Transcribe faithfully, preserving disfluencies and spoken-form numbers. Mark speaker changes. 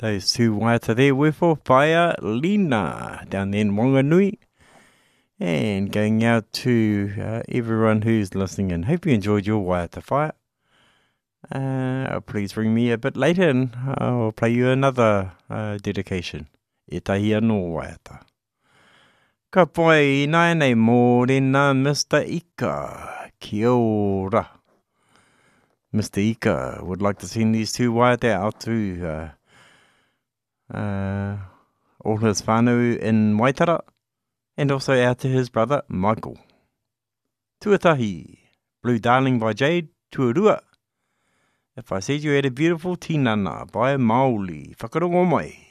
Speaker 1: Those two waiata there were for Fire Lina down there in Wanganui. And going out to uh, everyone who's listening in. Hope you enjoyed your waiata whaia. Uh, please ring me a bit later and I'll play you another uh, dedication. E tahi anō waiata. Ka pai nai nei mōrena Mister Ika. Kia ora. Mister Ika would like to send these two waiata out to uh, uh, all his whānau in Waitara and also out to his brother Michael. Tuatahi. Blue Darling by Jade. Tuarua. If I said you had a beautiful tinana by Maoli. Whakarongo mai.